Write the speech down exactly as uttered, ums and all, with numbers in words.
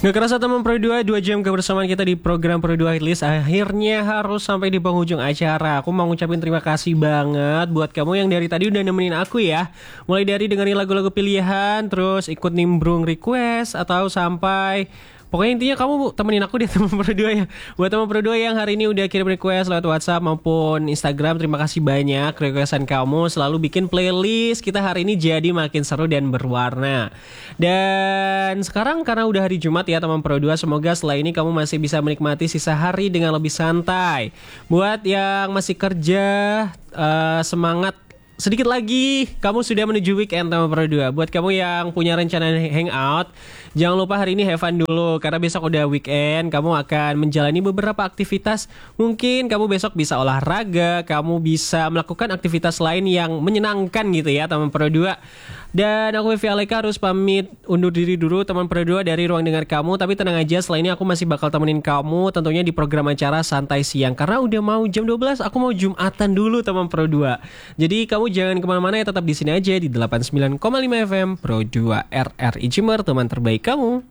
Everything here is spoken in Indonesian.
Gak kerasa teman Pro dua, dua jam kebersamaan kita di program Pro dua Hitlist akhirnya harus sampai di penghujung acara. Aku mau ngucapin terima kasih banget buat kamu yang dari tadi udah nemenin aku ya. Mulai dari dengerin lagu-lagu pilihan, terus ikut nimbrung request, atau sampai pokoknya intinya kamu temenin aku deh teman Pro dua ya. Buat teman Pro dua yang hari ini udah kirim request lewat WhatsApp maupun Instagram, terima kasih banyak requestan kamu. Selalu bikin playlist kita hari ini jadi makin seru dan berwarna. Dan sekarang karena udah hari Jumat ya teman Pro dua, semoga setelah ini kamu masih bisa menikmati sisa hari dengan lebih santai. Buat yang masih kerja, uh, semangat. Sedikit lagi, kamu sudah menuju weekend teman Pro dua. Buat kamu yang punya rencana hangout, jangan lupa hari ini have fun dulu. Karena besok udah weekend, kamu akan menjalani beberapa aktivitas. Mungkin kamu besok bisa olahraga, kamu bisa melakukan aktivitas lain yang menyenangkan gitu ya teman Pro dua. Dan aku Vivi Aleka harus pamit undur diri dulu teman Pro dua dari ruang dengar kamu. Tapi tenang aja, setelah ini aku masih bakal temenin kamu tentunya di program acara Santai Siang. Karena udah mau jam dua belas, aku mau Jumatan dulu teman Pro dua. Jadi kamu jangan kemana-mana ya, tetap di sini aja di delapan puluh sembilan koma lima F M Pro dua R R I Jember, teman terbaik kamu.